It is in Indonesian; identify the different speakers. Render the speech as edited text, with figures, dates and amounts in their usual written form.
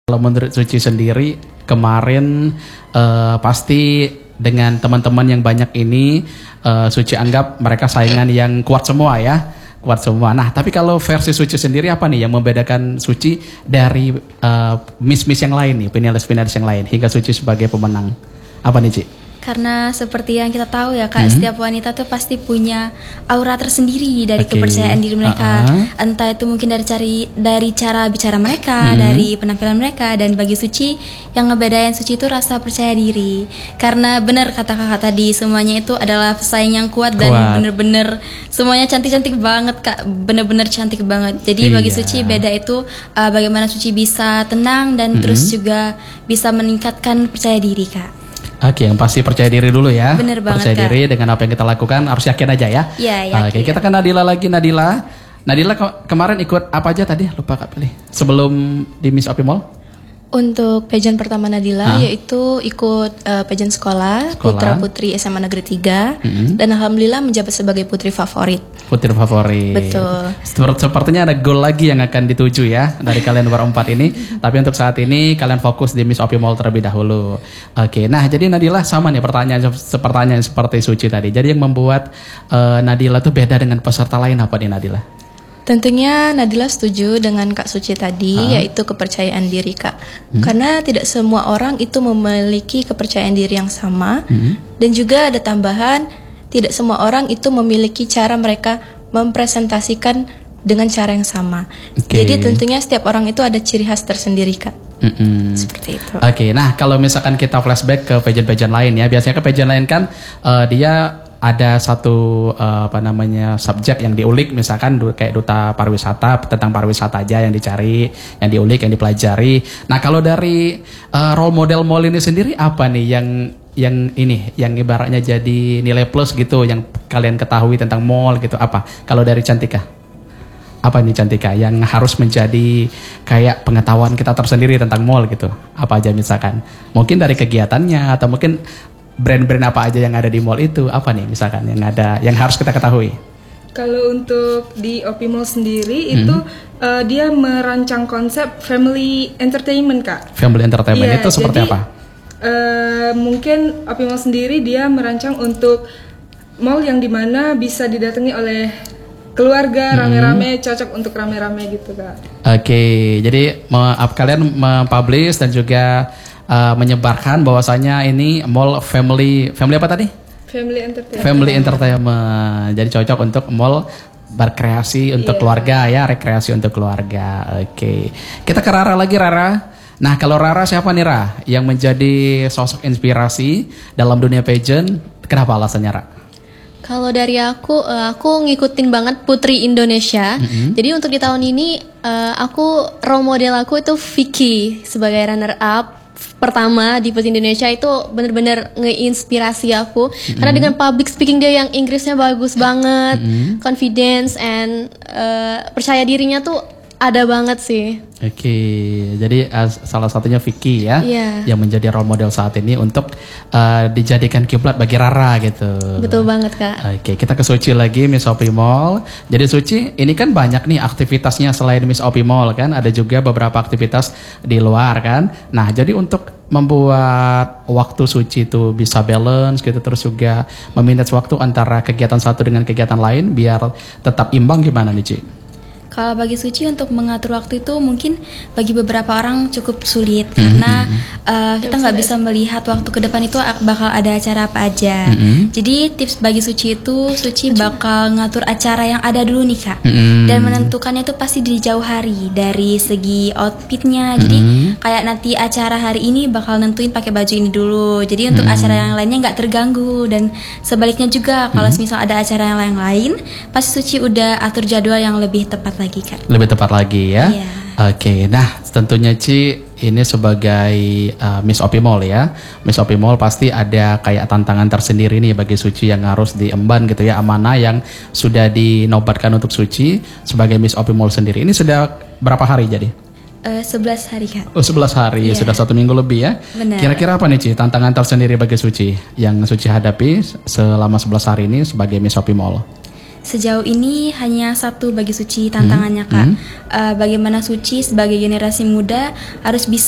Speaker 1: Kalau menurut Suci sendiri, kemarin pasti dengan teman-teman yang banyak ini, Suci anggap mereka saingan yang kuat semua ya, kuat semua. Nah, tapi kalau versi Suci sendiri apa nih yang membedakan Suci dari miss-miss yang lain nih, finalis-finalis yang lain, hingga Suci sebagai pemenang? Apa nih, Ci?
Speaker 2: Karena seperti yang kita tahu ya Kak, setiap wanita tuh pasti punya aura tersendiri dari kepercayaan diri mereka. Entah itu mungkin dari cara bicara mereka, dari penampilan mereka. Dan bagi Suci, yang ngebedain Suci itu rasa percaya diri. Karena benar kata kakak tadi, semuanya itu adalah pesaing yang kuat. Dan bener-bener semuanya cantik-cantik banget Kak, bener-bener cantik banget. Jadi bagi Suci beda itu bagaimana Suci bisa tenang dan terus juga bisa meningkatkan percaya diri Kak.
Speaker 1: Oke, yang pasti percaya diri dulu ya.
Speaker 2: Bener banget,
Speaker 1: percaya diri dengan apa yang kita lakukan, harus yakin aja ya.
Speaker 2: Iya, yakin.
Speaker 1: Oke, kita ke Nadila lagi. Nadila kemarin ikut apa aja tadi? Lupa Kak pilih. Sebelum di Miss Opi Mall?
Speaker 3: Untuk pageant pertama Nadila yaitu ikut pageant sekolah Putra Putri SMA Negeri 3 dan alhamdulillah menjabat sebagai putri favorit.
Speaker 1: Putri favorit.
Speaker 3: Betul.
Speaker 1: Sepertinya ada goal lagi yang akan dituju ya dari kalian berempat ini. Tapi untuk saat ini kalian fokus di Miss Opi Mall terlebih dahulu. Oke, nah jadi Nadila sama nih pertanyaan seperti Suci tadi. Jadi yang membuat Nadila tuh beda dengan peserta lain apa nih Nadila?
Speaker 3: Tentunya Nadila setuju dengan Kak Suci tadi, yaitu kepercayaan diri Kak. Karena tidak semua orang itu memiliki kepercayaan diri yang sama. Dan juga ada tambahan, tidak semua orang itu memiliki cara mereka mempresentasikan dengan cara yang sama. Jadi tentunya setiap orang itu ada ciri khas tersendiri Kak. Seperti itu.
Speaker 1: Oke, nah kalau misalkan kita flashback ke pageant-pageant lain ya, biasanya ke pageant lain kan dia ada satu subjek yang diulik, misalkan kayak duta pariwisata, tentang pariwisata aja yang dicari, yang diulik, yang dipelajari. Nah kalau dari role model mall ini sendiri apa nih yang ibaratnya jadi nilai plus gitu yang kalian ketahui tentang mall gitu, apa? Kalau dari Cantika, apa nih Cantika yang harus menjadi kayak pengetahuan kita tersendiri tentang mall gitu? Apa aja misalkan? Mungkin dari kegiatannya atau mungkin brand-brand apa aja yang ada di mall itu, apa nih misalkan yang harus kita ketahui?
Speaker 4: Kalau untuk di Opi Mall sendiri itu dia merancang konsep family entertainment Kak.
Speaker 1: Family entertainment itu seperti apa?
Speaker 4: Mungkin Opi Mall sendiri dia merancang untuk mall yang dimana bisa didatangi oleh keluarga rame-rame, cocok untuk rame-rame gitu Kak. Oke,
Speaker 1: jadi kalian mempublish dan juga menyebarkan bahwasanya ini mall family apa tadi? Family entertainment. Jadi cocok untuk mall berkreasi untuk keluarga ya, rekreasi untuk keluarga. Oke. Kita ke Rara lagi, Rara. Nah, kalau Rara siapa nih, Rara yang menjadi sosok inspirasi dalam dunia pageant? Kenapa alasannya, Rara?
Speaker 3: Kalau dari aku ngikutin banget Putri Indonesia. Jadi untuk di tahun ini aku role model aku itu Vicky sebagai runner up pertama di Putri Indonesia. Itu benar-benar ngeinspirasi aku karena dengan public speaking dia yang Inggrisnya bagus banget, confidence and percaya dirinya tuh ada banget sih.
Speaker 1: Oke, jadi salah satunya Vicky ya, yang menjadi role model saat ini untuk dijadikan kiblat bagi Rara gitu.
Speaker 3: Betul banget Kak.
Speaker 1: Oke, kita ke Suci lagi, Miss Opi Mall. Jadi Suci, ini kan banyak nih aktivitasnya selain Miss Opi Mall kan, ada juga beberapa aktivitas di luar kan. Nah, jadi untuk membuat waktu Suci itu bisa balance gitu, terus juga memanage waktu antara kegiatan satu dengan kegiatan lain biar tetap imbang, gimana nih Ci?
Speaker 2: Kalau bagi Suci untuk mengatur waktu itu mungkin bagi beberapa orang cukup sulit karena kita nggak bisa melihat waktu ke depan itu bakal ada acara apa aja. Jadi tips bagi Suci itu Suci bakal ngatur acara yang ada dulu nih Kak, dan menentukannya itu pasti di jauh hari dari segi outfitnya. Jadi kayak nanti acara hari ini bakal nentuin pakai baju ini dulu. Jadi untuk acara yang lainnya nggak terganggu, dan sebaliknya juga kalau misal ada acara yang lain pasti Suci udah atur jadwal yang lebih tepat lagi.
Speaker 1: Lebih tepat lagi ya. Oke, nah tentunya Ci ini sebagai Miss Opi Mall ya. Miss Opi Mall pasti ada kayak tantangan tersendiri nih bagi Suci yang harus diemban gitu ya, amanah yang sudah dinobatkan untuk Suci sebagai Miss Opi Mall sendiri. Ini sudah berapa hari jadi?
Speaker 2: 11 hari Kak.
Speaker 1: Oh 11 hari, sudah 1 minggu lebih ya.
Speaker 2: Benar.
Speaker 1: Kira-kira apa nih Ci tantangan tersendiri bagi Suci yang Suci hadapi selama 11 hari ini sebagai Miss Opi Mall?
Speaker 2: Sejauh ini hanya satu bagi Suci tantangannya Kak. Bagaimana Suci sebagai generasi muda harus bisa